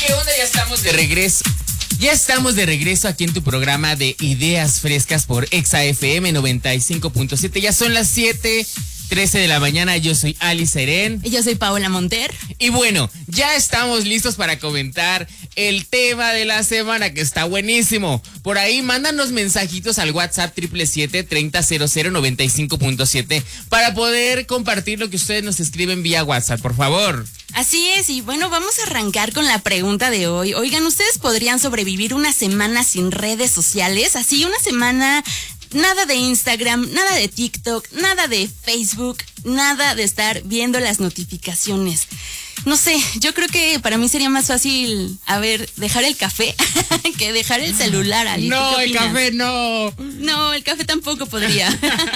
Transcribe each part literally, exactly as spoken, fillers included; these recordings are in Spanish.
¿qué onda? Ya estamos de regreso. Ya estamos de regreso aquí en tu programa de Ideas Frescas por Exa F M noventa y cinco punto siete. Ya son las siete trece de la mañana. Yo soy Ali Serén. Y yo soy Paola Monter. Y bueno, ya estamos listos para comentar el tema de la semana, que está buenísimo. Por ahí, mándanos mensajitos al WhatsApp siete siete siete, treinta cero cero, noventa y cinco punto siete para poder compartir lo que ustedes nos escriben vía WhatsApp, por favor. Así es, y bueno, vamos a arrancar con la pregunta de hoy. Oigan, ¿ustedes podrían sobrevivir una semana sin redes sociales? Así, una semana, nada de Instagram, nada de TikTok, nada de Facebook, nada de estar viendo las notificaciones. No sé, yo creo que para mí sería más fácil, a ver, dejar el café que dejar el celular, Ali. No, el café no. No, el café tampoco podría.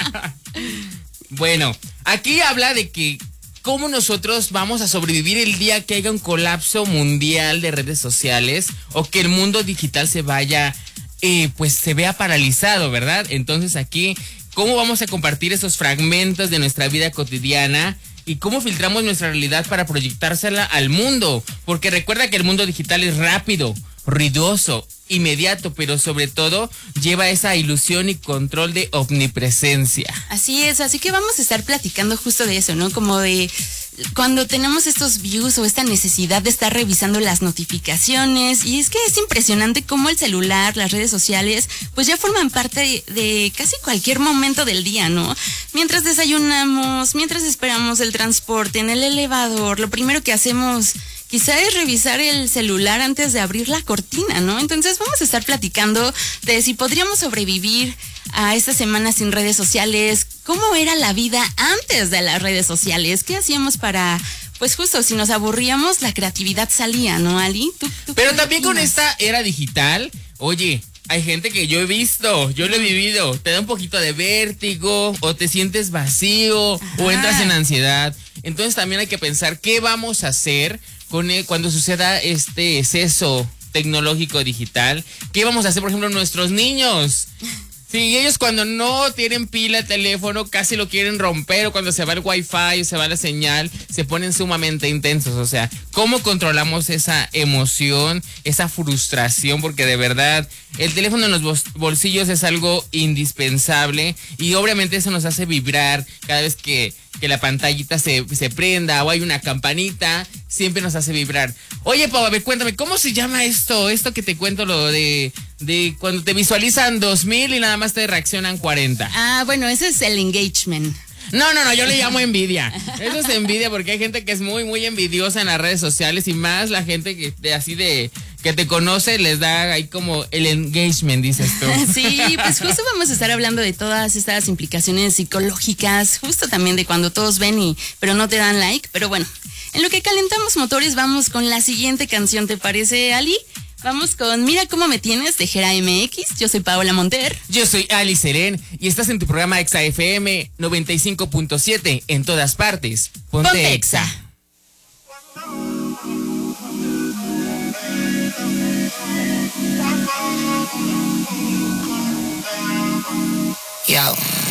Bueno, aquí habla de que cómo nosotros vamos a sobrevivir el día que haya un colapso mundial de redes sociales o que el mundo digital se vaya, eh, pues se vea paralizado, ¿verdad? Entonces aquí, ¿cómo vamos a compartir esos fragmentos de nuestra vida cotidiana? ¿Y cómo filtramos nuestra realidad para proyectársela al mundo? Porque recuerda que el mundo digital es rápido, ruidoso, inmediato, pero sobre todo lleva esa ilusión y control de omnipresencia. Así es, así que vamos a estar platicando justo de eso, ¿no? Como de cuando tenemos estos views o esta necesidad de estar revisando las notificaciones, y es que es impresionante cómo el celular, las redes sociales, pues ya forman parte de, de casi cualquier momento del día, ¿no? Mientras desayunamos, mientras esperamos el transporte, en el elevador, lo primero que hacemos quizá es revisar el celular antes de abrir la cortina, ¿no? Entonces vamos a estar platicando de si podríamos sobrevivir a esta semana sin redes sociales, cómo era la vida antes de las redes sociales, qué hacíamos para, pues justo, si nos aburríamos, la creatividad salía, ¿no, Ali? ¿Tú, tú Pero también con esta era digital, oye, hay gente que yo he visto, yo lo he vivido, te da un poquito de vértigo, o te sientes vacío, Ajá. o entras en ansiedad. Entonces también hay que pensar qué vamos a hacer con el, cuando suceda este exceso tecnológico digital. ¿Qué vamos a hacer, por ejemplo, nuestros niños? Sí, ellos cuando no tienen pila de teléfono casi lo quieren romper, o cuando se va el wifi o se va la señal, se ponen sumamente intensos. O sea, ¿cómo controlamos esa emoción, esa frustración? Porque de verdad, el teléfono en los bolsillos es algo indispensable y obviamente eso nos hace vibrar cada vez que, que la pantallita se, se prenda o hay una campanita, siempre nos hace vibrar. Oye, Pau, a ver, cuéntame, ¿cómo se llama esto? Esto que te cuento, lo de... de cuando te visualizan dos mil y nada más te reaccionan cuarenta. Ah, bueno, ese es el engagement. No, no, no, yo le llamo envidia. Eso es envidia porque hay gente que es muy, muy envidiosa en las redes sociales, y más la gente que de, así de que te conoce les da ahí como el engagement, dices tú. Sí, pues justo vamos a estar hablando de todas estas implicaciones psicológicas, justo también de cuando todos ven y pero no te dan like, pero bueno, en lo que calentamos motores vamos con la siguiente canción, ¿te parece, Ali? Vamos con Mira Cómo Me Tienes de Jera M X. Yo soy Paola Monter. Yo soy Ali Serén y estás en tu programa Exa F M noventa y cinco punto siete en todas partes. Ponte, Ponte Exa. Yo.